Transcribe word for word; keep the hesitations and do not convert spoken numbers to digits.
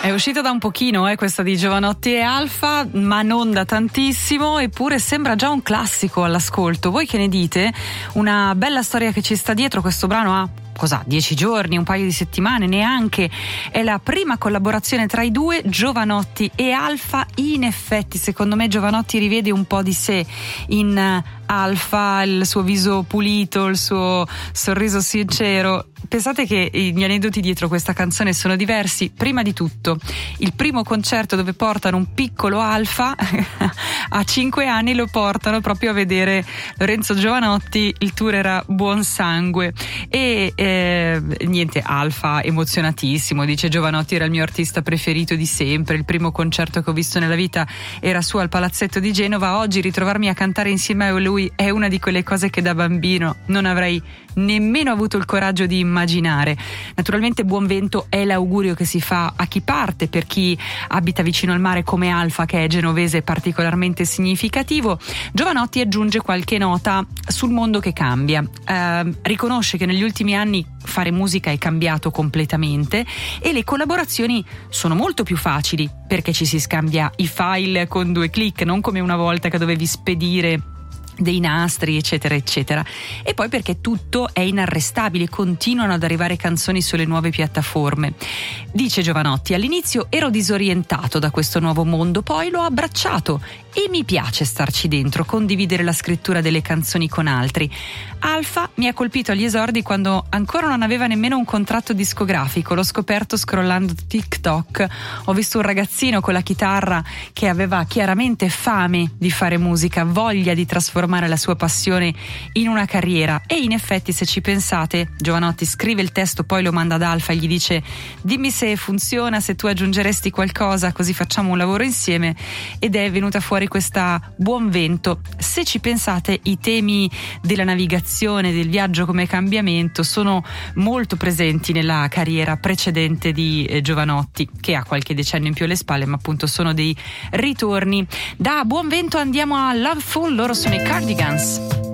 È uscita da un pochino eh, questa di Jovanotti e Alfa, ma non da tantissimo, eppure sembra già un classico all'ascolto. Voi che ne dite? Una bella storia che ci sta dietro. Questo brano ha Cos'ha? Dieci giorni, un paio di settimane, neanche. È la prima collaborazione tra i due, Jovanotti e Alfa. In effetti, secondo me, Jovanotti rivede un po' di sé in Alfa, il suo viso pulito, il suo sorriso sincero. Pensate che gli aneddoti dietro questa canzone sono diversi. Prima di tutto, il primo concerto dove portano un piccolo Alfa a cinque anni lo portano proprio a vedere Lorenzo Jovanotti. Il tour era Buon Sangue e eh, niente, Alfa emozionatissimo, dice: Jovanotti era il mio artista preferito di sempre, il primo concerto che ho visto nella vita era su al Palazzetto di Genova. Oggi ritrovarmi a cantare insieme a lui è una di quelle cose che da bambino non avrei nemmeno avuto il coraggio di immaginare. Naturalmente buon vento è l'augurio che si fa a chi parte. Per chi abita vicino al mare come Alfa, che è genovese, particolarmente significativo. Jovanotti aggiunge qualche nota sul mondo che cambia, eh, riconosce che negli ultimi anni fare musica è cambiato completamente e le collaborazioni sono molto più facili perché ci si scambia i file con due click, non come una volta che dovevi spedire dei nastri eccetera eccetera. E poi perché tutto è inarrestabile, continuano ad arrivare canzoni sulle nuove piattaforme. Dice Jovanotti: all'inizio ero disorientato da questo nuovo mondo, poi l'ho abbracciato e mi piace starci dentro, condividere la scrittura delle canzoni con altri. Alfa mi ha colpito agli esordi quando ancora non aveva nemmeno un contratto discografico, l'ho scoperto scrollando TikTok, ho visto un ragazzino con la chitarra che aveva chiaramente fame di fare musica, voglia di trasformare la sua passione in una carriera. E in effetti, se ci pensate, Jovanotti scrive il testo, poi lo manda ad Alfa e gli dice: dimmi se funziona, se tu aggiungeresti qualcosa, così facciamo un lavoro insieme, ed è venuta fuori questa Buon Vento. Se ci pensate, i temi della navigazione, del viaggio come cambiamento sono molto presenti nella carriera precedente di eh, Jovanotti, che ha qualche decennio in più alle spalle, ma appunto sono dei ritorni. Da Buon Vento andiamo a Loveful, loro sono i Cardigans.